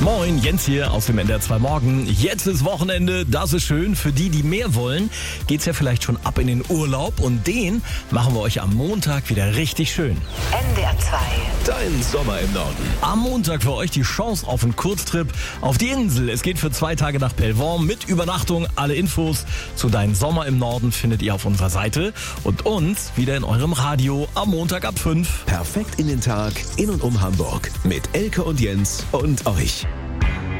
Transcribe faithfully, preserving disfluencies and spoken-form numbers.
Moin, Jens hier aus dem N D R zwei Morgen. Jetzt ist Wochenende, das ist schön. Für die, die mehr wollen, geht's ja vielleicht schon ab in den Urlaub. Und den machen wir euch am Montag wieder richtig schön. N D R zwei. Dein Sommer im Norden. Am Montag für euch die Chance auf einen Kurztrip auf die Insel. Es geht für zwei Tage nach Pellworm mit Übernachtung. Alle Infos zu Dein Sommer im Norden findet ihr auf unserer Seite. Und uns wieder in eurem Radio am Montag ab fünf. Perfekt in den Tag, in und um Hamburg. Mit Elke und Jens und euch.